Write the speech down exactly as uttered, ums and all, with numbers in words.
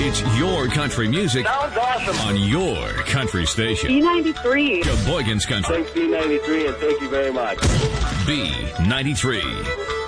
It's your country music. Sounds awesome. On your country station. B ninety-three. Sheboygan's Country. Thanks, B ninety-three, and thank you very much. B ninety-three.